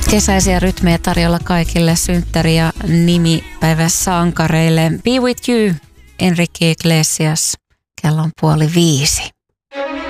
Kesäisiä rytmejä tarjolla kaikille synttäri- ja nimipäiväsankareille. Be with you, Enrique Iglesias. Kello on 4:30.